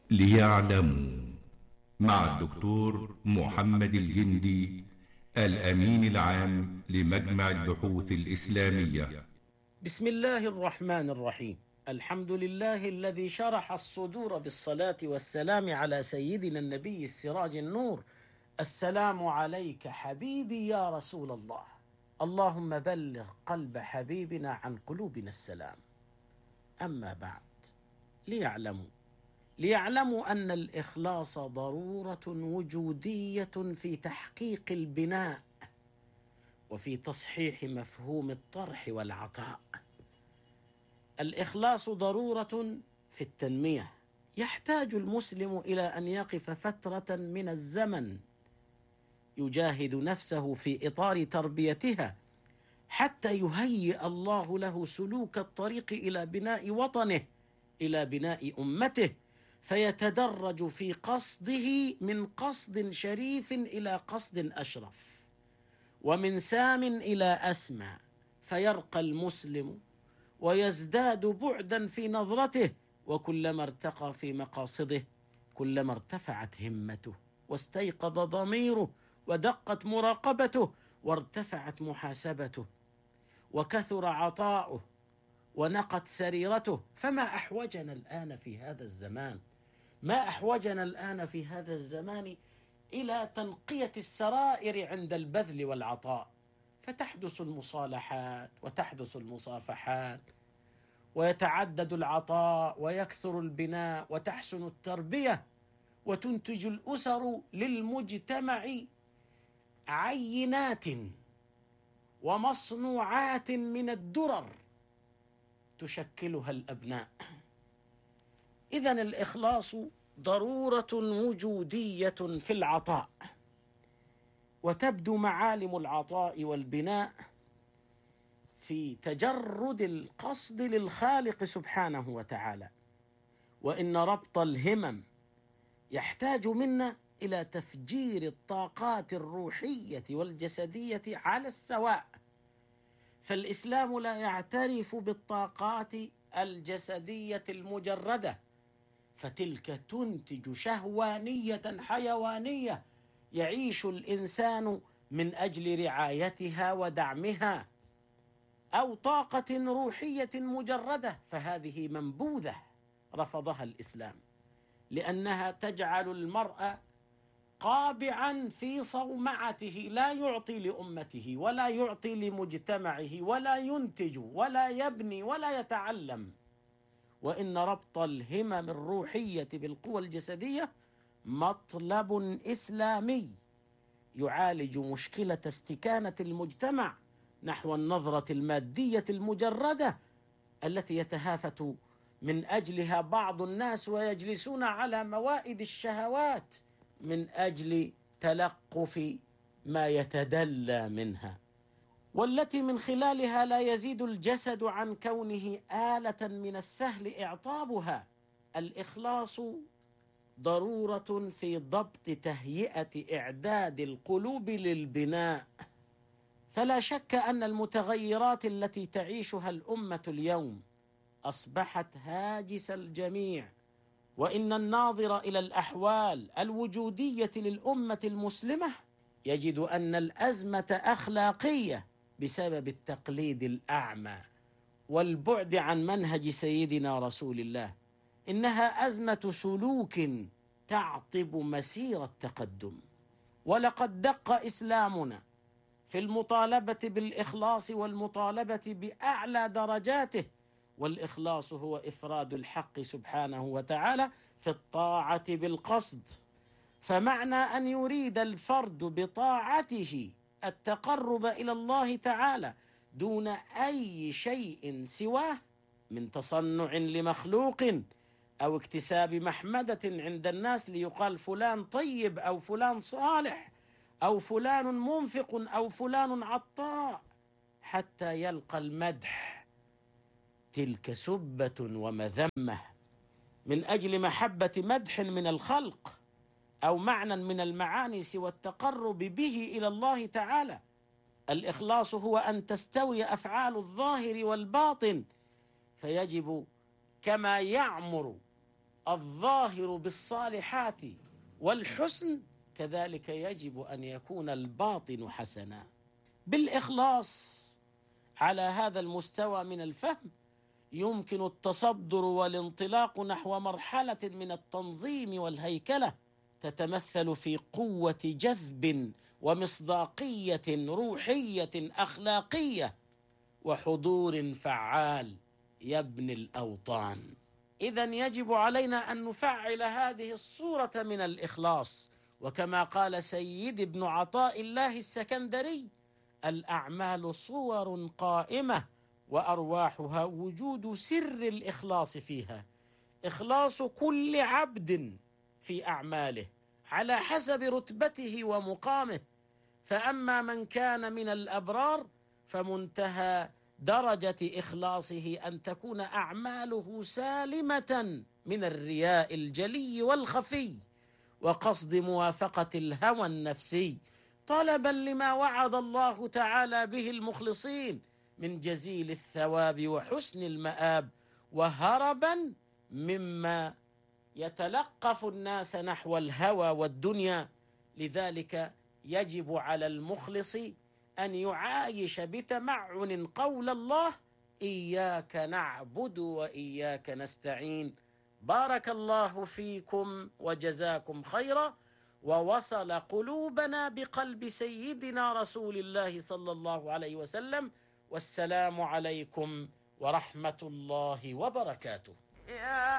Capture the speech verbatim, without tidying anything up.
ليعلموا مع الدكتور محمد الجندي الأمين العام لمجمع البحوث الإسلامية. بسم الله الرحمن الرحيم. الحمد لله الذي شرح الصدور بالصلاة والسلام على سيدنا النبي السراج النور. السلام عليك حبيبي يا رسول الله. اللهم بلغ قلب حبيبنا عن قلوبنا السلام. أما بعد، ليعلموا ليعلموا أن الإخلاص ضرورة وجودية في تحقيق البناء وفي تصحيح مفهوم الطرح والعطاء. الإخلاص ضرورة في التنمية. يحتاج المسلم إلى أن يقف فترة من الزمن يجاهد نفسه في إطار تربيتها حتى يهيئ الله له سلوك الطريق إلى بناء وطنه، إلى بناء أمته، فيتدرج في قصده من قصد شريف إلى قصد أشرف، ومن سام إلى أسمى، فيرقى المسلم ويزداد بعدا في نظرته، وكلما ارتقى في مقاصده كلما ارتفعت همته واستيقظ ضميره ودقت مراقبته وارتفعت محاسبته وكثر عطاؤه ونقت سريرته. فما أحوجنا الآن في هذا الزمان ما أحوجنا الآن في هذا الزمان إلى تنقية السرائر عند البذل والعطاء، فتحدث المصالحات وتحدث المصافحات ويتعدد العطاء ويكثر البناء وتحسن التربية وتنتج الأسر للمجتمع عينات ومصنوعات من الدرر تشكلها الأبناء. إذن الإخلاص ضرورة وجودية في العطاء، وتبدو معالم العطاء والبناء في تجرد القصد للخالق سبحانه وتعالى، وإن ربط الهمم يحتاج منا إلى تفجير الطاقات الروحية والجسدية على السواء، فالإسلام لا يعترف بالطاقات الجسدية المجردة، فتلك تنتج شهوانية حيوانية يعيش الإنسان من أجل رعايتها ودعمها، أو طاقة روحية مجردة، فهذه منبوذة رفضها الإسلام، لأنها تجعل المرء قابعا في صومعته، لا يعطي لأمته ولا يعطي لمجتمعه ولا ينتج ولا يبني ولا يتعلم. وإن ربط الهمم الروحية بالقوى الجسدية مطلب إسلامي يعالج مشكلة استكانة المجتمع نحو النظرة المادية المجردة التي يتهافت من أجلها بعض الناس ويجلسون على موائد الشهوات من أجل تلقف ما يتدلى منها، والتي من خلالها لا يزيد الجسد عن كونه آلة من السهل إعطابها. الإخلاص ضرورة في ضبط تهيئة إعداد القلوب للبناء. فلا شك أن المتغيرات التي تعيشها الأمة اليوم أصبحت هاجس الجميع، وإن الناظر إلى الأحوال الوجودية للأمة المسلمة يجد أن الأزمة أخلاقية بسبب التقليد الأعمى والبعد عن منهج سيدنا رسول الله. إنها أزمة سلوك تعطب مسير التقدم، ولقد دق إسلامنا في المطالبة بالإخلاص والمطالبة بأعلى درجاته، والإخلاص هو إفراد الحق سبحانه وتعالى في الطاعة بالقصد. فمعنى أن يريد الفرد بطاعته التقرب إلى الله تعالى دون أي شيء سواه من تصنع لمخلوق أو اكتساب محمدة عند الناس ليقال فلان طيب أو فلان صالح أو فلان منفق أو فلان عطاء حتى يلقى المدح، تلك سبة ومذمة من أجل محبة مدح من الخلق أو معنى من المعاني سوى التقرب به إلى الله تعالى. الإخلاص هو أن تستوي أفعال الظاهر والباطن، فيجب كما يعمر الظاهر بالصالحات والحسن كذلك يجب أن يكون الباطن حسنا. بالإخلاص على هذا المستوى من الفهم يمكن التصدر والانطلاق نحو مرحلة من التنظيم والهيكلة تتمثل في قوة جذب ومصداقية روحية أخلاقية وحضور فعال يبني الأوطان. إذن يجب علينا أن نفعل هذه الصورة من الإخلاص، وكما قال سيد ابن عطاء الله السكندري: الأعمال صور قائمة وأرواحها وجود سر الإخلاص فيها. إخلاص كل عبد في أعماله على حسب رتبته ومقامه، فأما من كان من الأبرار فمنتهى درجة إخلاصه أن تكون أعماله سالمة من الرياء الجلي والخفي وقصد موافقة الهوى النفسي، طلبا لما وعد الله تعالى به المخلصين من جزيل الثواب وحسن المآب، وهربا مما يتلقف الناس نحو الهوى والدنيا. لذلك يجب على المخلص أن يعايش بتمعن قول الله: إياك نعبد وإياك نستعين. بارك الله فيكم وجزاكم خيرا، ووصل قلوبنا بقلب سيدنا رسول الله صلى الله عليه وسلم. والسلام عليكم ورحمة الله وبركاته.